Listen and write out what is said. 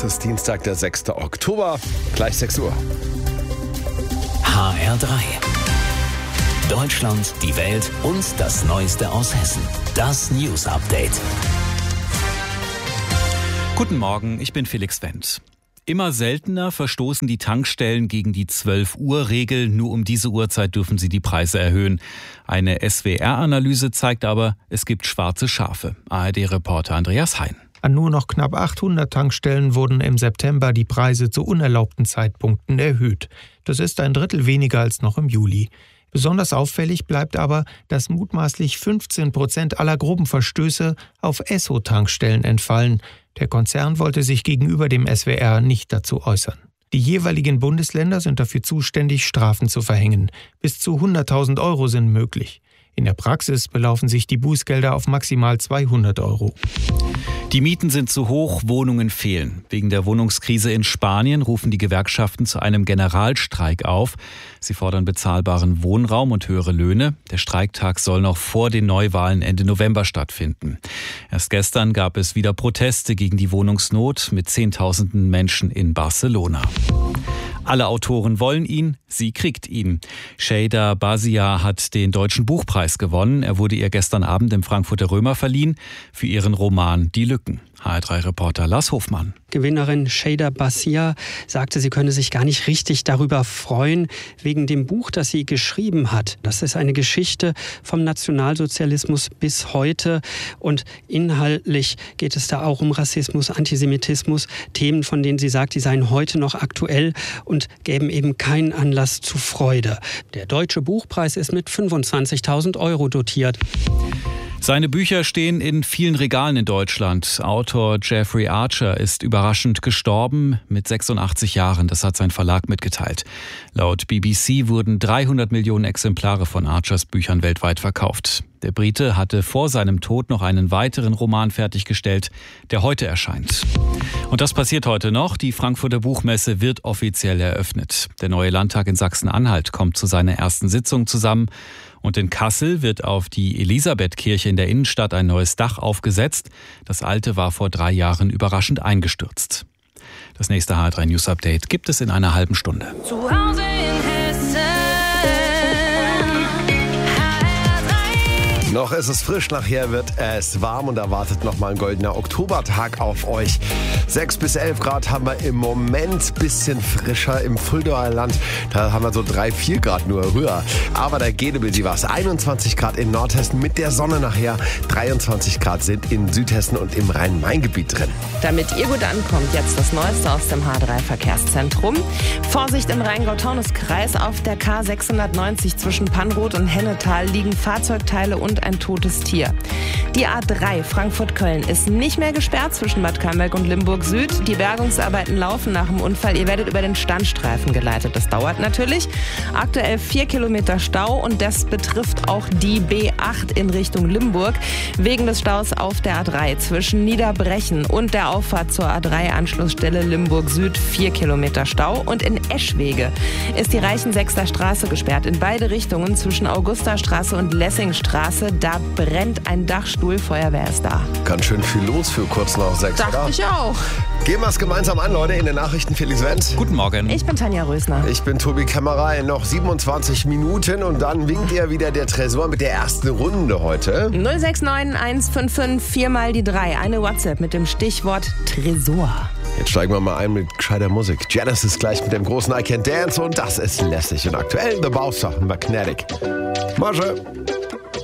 Es ist Dienstag, der 6. Oktober, gleich 6 Uhr. HR3. Deutschland, die Welt und das Neueste aus Hessen. Das News Update. Guten Morgen, ich bin Felix Wendt. Immer seltener verstoßen die Tankstellen gegen die 12-Uhr-Regel. Nur um diese Uhrzeit dürfen sie die Preise erhöhen. Eine SWR-Analyse zeigt aber, es gibt schwarze Schafe. ARD-Reporter Andreas Hein. An nur noch knapp 800 Tankstellen wurden im September die Preise zu unerlaubten Zeitpunkten erhöht. Das ist ein Drittel weniger als noch im Juli. Besonders auffällig bleibt aber, dass mutmaßlich 15% aller groben Verstöße auf Esso-Tankstellen entfallen. Der Konzern wollte sich gegenüber dem SWR nicht dazu äußern. Die jeweiligen Bundesländer sind dafür zuständig, Strafen zu verhängen. Bis zu 100.000 € sind möglich. In der Praxis belaufen sich die Bußgelder auf maximal 200 €. Die Mieten sind zu hoch, Wohnungen fehlen. Wegen der Wohnungskrise in Spanien rufen die Gewerkschaften zu einem Generalstreik auf. Sie fordern bezahlbaren Wohnraum und höhere Löhne. Der Streiktag soll noch vor den Neuwahlen Ende November stattfinden. Erst gestern gab es wieder Proteste gegen die Wohnungsnot mit Zehntausenden Menschen in Barcelona. Alle Autoren wollen ihn, sie kriegt ihn. Şeyda Basiar hat den Deutschen Buchpreis gewonnen. Er wurde ihr gestern Abend im Frankfurter Römer verliehen für ihren Roman Die Lücken. HR3-Reporter Lars Hofmann. Gewinnerin Şeyda Basiar sagte, sie könne sich gar nicht richtig darüber freuen, wegen dem Buch, das sie geschrieben hat. Das ist eine Geschichte vom Nationalsozialismus bis heute und inhaltlich geht es da auch um Rassismus, Antisemitismus, Themen, von denen sie sagt, die seien heute noch aktuell und gäben eben keinen Anlass zu Freude. Der Deutsche Buchpreis ist mit 25.000 € dotiert. Seine Bücher stehen in vielen Regalen in Deutschland. Autor Jeffrey Archer ist überraschend gestorben mit 86 Jahren. Das hat sein Verlag mitgeteilt. Laut BBC wurden 300 Millionen Exemplare von Archers Büchern weltweit verkauft. Der Brite hatte vor seinem Tod noch einen weiteren Roman fertiggestellt, der heute erscheint. Und das passiert heute noch. Die Frankfurter Buchmesse wird offiziell eröffnet. Der neue Landtag in Sachsen-Anhalt kommt zu seiner ersten Sitzung zusammen. Und in Kassel wird auf die Elisabethkirche in der Innenstadt ein neues Dach aufgesetzt. Das alte war vor 3 Jahren überraschend eingestürzt. Das nächste HR3 News Update gibt es in einer halben Stunde. Zu Hause in Hessen. Noch ist es frisch, nachher wird es warm und da wartet noch mal ein goldener Oktobertag auf euch. 6 bis 11 Grad haben wir im Moment, bisschen frischer im Fuldaer Land. Da haben wir so 3, 4 Grad nur höher. Aber da geht ein bisschen was. 21 Grad in Nordhessen mit der Sonne nachher. 23 Grad sind in Südhessen und im Rhein-Main-Gebiet drin. Damit ihr gut ankommt, jetzt das Neueste aus dem H3-Verkehrszentrum. Vorsicht im Rheingau-Taunus-Kreis. Auf der K690 zwischen Pannroth und Hennetal liegen Fahrzeugteile und ein totes Tier. Die A3 Frankfurt-Köln ist nicht mehr gesperrt zwischen Bad Camberg und Limburg Süd. Die Bergungsarbeiten laufen nach dem Unfall. Ihr werdet über den Standstreifen geleitet. Das dauert natürlich. Aktuell 4 Kilometer Stau und das betrifft auch die B8 in Richtung Limburg. Wegen des Staus auf der A3 zwischen Niederbrechen und der Auffahrt zur A3-Anschlussstelle Limburg Süd 4 Kilometer Stau. Und in Eschwege ist die Reichenseckster Straße gesperrt. In beide Richtungen zwischen Augustastraße und Lessingstraße. Da brennt ein Dachstuhl, Feuerwehr ist da. Ganz schön viel los für kurz nach 6, Dachte oder? ich auch. Gehen wir es gemeinsam an, Leute, in den Nachrichten. Felix Wendt. Guten Morgen. Ich bin Tanja Rösner. Ich bin Tobi Kämmerer. Noch 27 Minuten und dann winkt ihr wieder der Tresor mit der ersten Runde heute. 069 155 4 mal die 3. Eine WhatsApp mit dem Stichwort Tresor. Jetzt steigen wir mal ein mit gescheiter Musik. Genesis gleich mit dem großen I Can't Dance und das ist lässig und aktuell. The Bouncer, Magnetic. Masche.